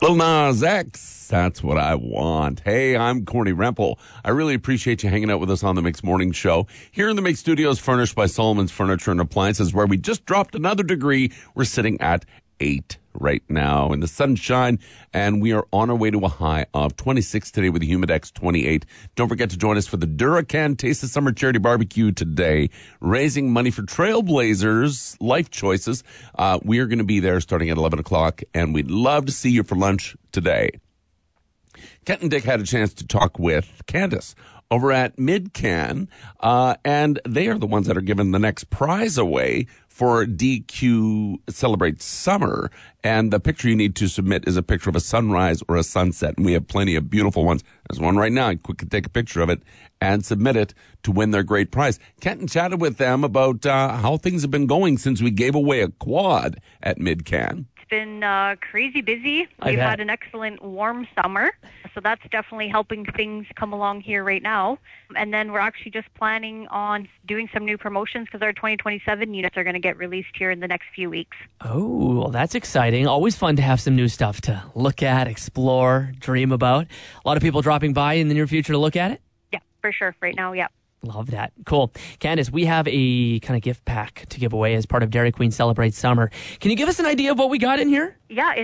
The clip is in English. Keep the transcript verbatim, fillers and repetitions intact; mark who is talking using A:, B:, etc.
A: Lil Nas X, that's what I want. Hey, I'm Corny Rempel. I really appreciate you hanging out with us on the Mix Morning Show. Here in the Mix Studios, furnished by Solomon's Furniture and Appliances, where we just dropped another degree. We're sitting at eight right now in the sunshine, and we are on our way to a high of twenty-six today with the Humidex twenty-eight. Don't forget to join us for the Duracan Taste of Summer Charity Barbecue today, raising money for Trailblazers Life Choices. Uh, we are going to be there starting at eleven o'clock, and we'd love to see you for lunch today. Kent and Dick had a chance to talk with Candace over at MidCan, uh, and they are the ones that are giving the next prize away for D Q Celebrate Summer. And the picture you need to submit is a picture of a sunrise or a sunset. And we have plenty of beautiful ones. There's one right now. You quick take a picture of it and submit it to win their great prize. Kenton chatted with them about uh, how things have been going since we gave away a quad at MidCan.
B: It's been uh, crazy busy.
C: I
B: We've
C: bet.
B: had an excellent warm summer, so that's definitely helping things come along here right now. And then we're actually just planning on doing some new promotions because our twenty twenty-seven units are going to get released here in the next few weeks.
C: Oh, well, that's exciting. Always fun to have some new stuff to look at, explore, dream about. A lot of people dropping by in the near future to look at it?
B: Yeah, for sure. Right now, yeah.
C: Love that. Cool. Candace, we have a kind of gift pack to give away as part of Dairy Queen Celebrate Summer. Can you give us an idea of what we got in here?
B: Yeah,